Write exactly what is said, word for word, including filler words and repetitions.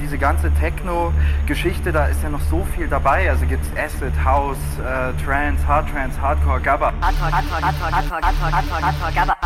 diese ganze Techno-Geschichte, da ist ja noch so viel dabei. Also gibt's Acid, House, äh, Trance, Hard Trance, Hardcore, Gabba. Hardcore, Hardcore, Hardcore, Hardcore, Hardcore, Hardcore, Hardcore, Gabba.